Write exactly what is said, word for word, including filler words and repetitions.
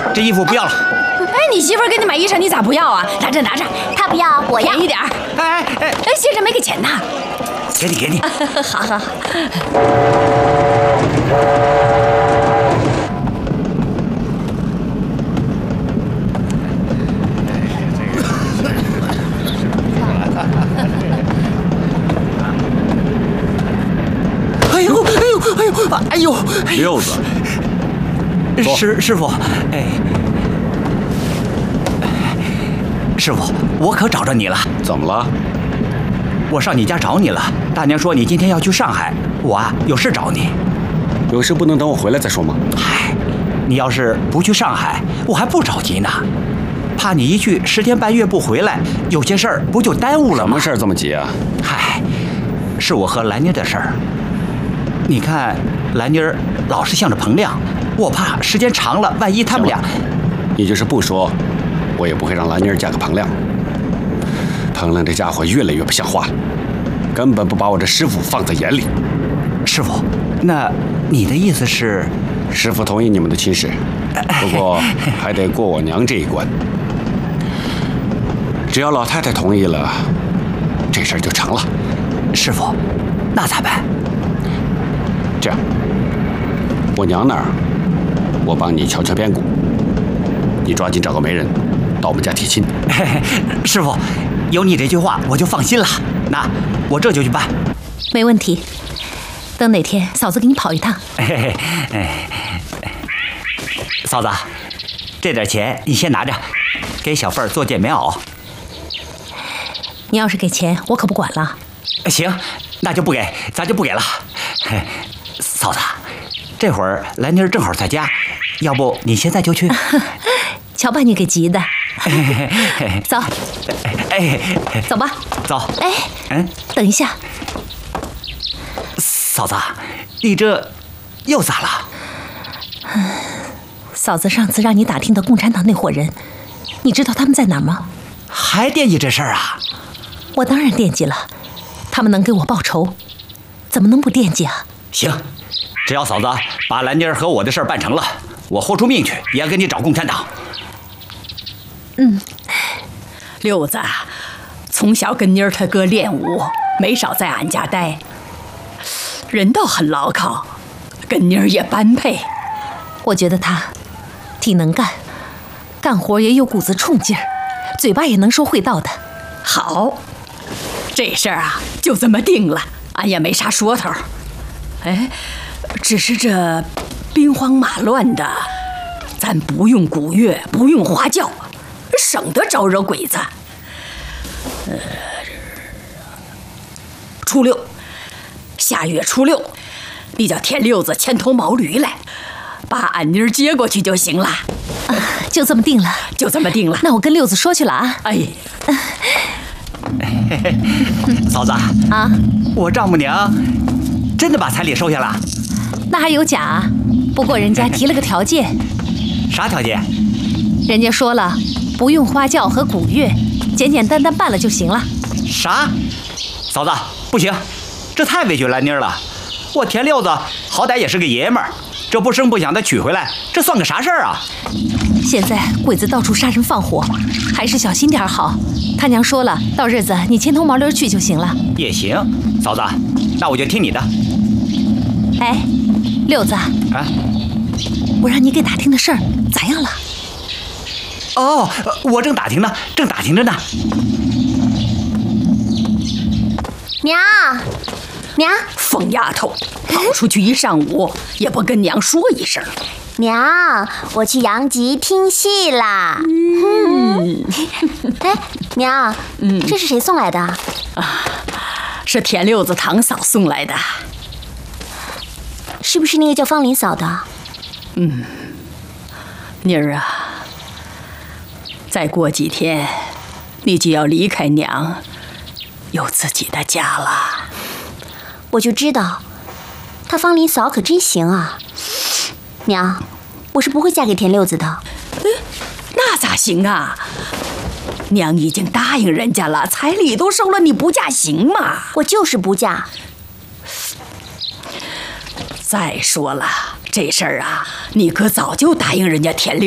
这衣服不要了。 哎，你媳妇儿给你买衣裳，你咋不要啊？拿着拿着， 她不要，我要。 便宜点儿。 哎哎哎， 哎，先生没给钱呢。 给你给你。 好好好。 哎呦哎呦哎呦哎呦！ 六子， 师师傅，哎，师傅，我可找着你了。 怎么了？ 我上你家找你了。大娘说你今天要去上海，我啊有事找你。 有事不能等我回来再说吗？ 嗨，你要是不去上海，我还不着急呢。怕你一去十天半月不回来，有些事儿不就耽误了吗？ 什么事儿这么急啊？ 嗨，是我和兰妮的事儿。你看，兰妮儿老是向着彭亮，我怕时间长了，万一他们俩…… 你就是不说，我也不会让兰妮儿嫁给彭亮。彭亮这家伙越来越不像话了，根本不把我这师傅放在眼里。 师傅，那你的意思是？ 师傅同意你们的亲事，不过还得过我娘这一关。只要老太太同意了，这事儿就成了。 师傅，那咋办？ 这样，我娘那儿，我帮你敲敲边鼓，你抓紧找个媒人到我们家提亲。 嘿嘿，师傅，有你这句话我就放心了。那我这就去办。 没问题。等哪天嫂子给你跑一趟。 嘿嘿嘿，嫂子，这点钱你先拿着，给小凤儿做件棉袄。 你要是给钱，我可不管了。 行，那就不给，咱就不给了。嘿，嫂子，这会儿兰妮儿正好在家，要不你现在就去？ 瞧把你给急的。走， 哎， 走吧。 走。 哎， 嗯， 等一下。 嫂子，你这又咋了？ 嫂子上次让你打听的共产党那伙人，你知道他们在哪儿吗？ 还惦记这事儿啊？ 我当然惦记了，他们能给我报仇，怎么能不惦记啊？ 行，只要嫂子把兰妮儿和我的事儿办成了，我豁出命去也要给你找共产党。 嗯， 六子从小跟妮儿他哥练武，没少在俺家待，人倒很牢靠，跟妮儿也般配。 我觉得他挺能干，干活也有股子冲劲儿，嘴巴也能说会道的。 好，这事儿啊就这么定了，俺也没啥说头。哎，只是这兵荒马乱的，咱不用古乐，不用花轿，省得招惹鬼子。呃，初六，下月初六，你叫田六子牵头毛驴来，把俺妮儿接过去就行了。 啊，就这么定了， 就这么定了。 那我跟六子说去了啊。 哎， 嫂子啊， 我丈母娘真的把彩礼收下了？ 那还有假啊？不过人家提了个条件。 啥条件？ 人家说了，不用花轿和古乐，简简单单办了就行了。 啥？嫂子，不行，这太委屈兰妮儿了。我田六子好歹也是个爷们儿，这不声不响的娶回来，这算个啥事儿啊？ 现在鬼子到处杀人放火，还是小心点好。他娘说了，到日子你牵头毛驴去就行了。 也行，嫂子，那我就听你的。 哎，六子啊，我让你给打听的事儿咋样了？ 哦，我正打听呢，正打听着呢。 娘，娘， 疯丫头，跑出去一上午也不跟娘说一声。 娘，我去阳极听戏啦。 嗯， 哎，娘，嗯，这是谁送来的？ 啊，是田六子堂嫂送来的。 是不是那个叫方林嫂的？ 嗯，妮儿啊，再过几天，你就要离开娘，有自己的家了。 我就知道，她方林嫂可真行啊。娘，我是不会嫁给田六子的。 那咋行啊？娘已经答应人家了，彩礼都收了，你不嫁行吗？ 我就是不嫁。 再说了，这事儿啊，你可早就答应人家田六。